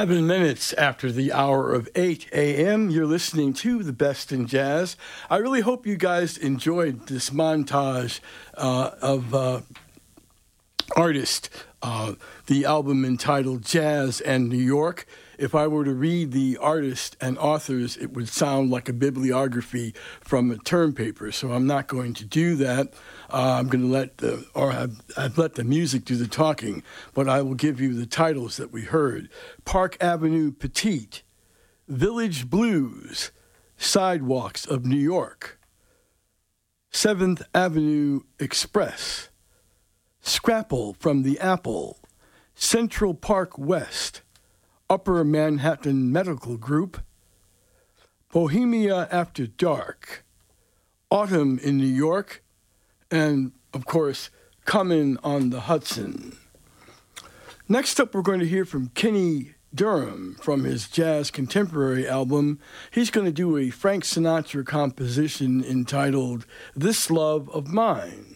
7 minutes after the hour of 8 a.m., you're listening to The Best in Jazz. I really hope you guys enjoyed this montage of artists, the album entitled Jazz and New York. If I were to read the artists and authors, it would sound like a bibliography from a term paper, so I'm not going to do that. I'm going to I've let the music do the talking, but I will give you the titles that we heard. Park Avenue Petite, Village Blues, Sidewalks of New York, 7th Avenue Express, Scrapple from the Apple, Central Park West, Upper Manhattan Medical Group, Bohemia After Dark, Autumn in New York, and, of course, Comin' on the Hudson. Next up, we're going to hear from Kenny Durham from his Jazz Contemporary album. He's going to do a Frank Sinatra composition entitled This Love of Mine.